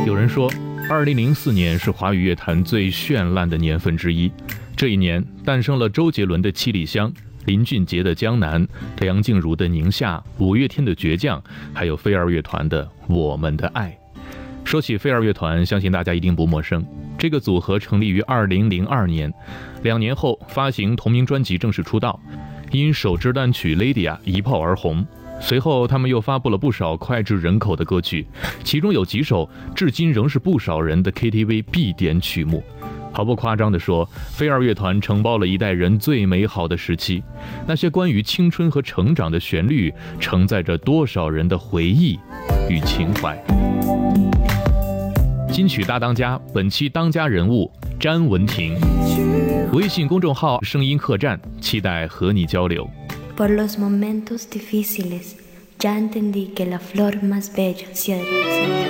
有人说2004年是华语乐坛最绚烂的年份之一，这一年诞生了周杰伦的《七里香》，林俊杰的《江南》，梁静茹的《宁夏》，五月天的《倔强》，还有飞儿乐团的《我们的爱》。说起飞儿乐团，相信大家一定不陌生。这个组合成立于2002年，2年后发行同名专辑正式出道，因首支单曲《Lady》一炮而红。随后他们又发布了不少脍炙人口的歌曲，其中有几首至今仍是不少人的 KTV 必点曲目。毫不夸张地说，飞儿乐团承包了一代人最美好的时期，那些关于青春和成长的旋律，承载着多少人的回忆与情怀。金曲大当家，本期当家人物詹雯婷，微信公众号声音客栈，期待和你交流。 Por los momentos difíciles, ya entendí que la flor más bella se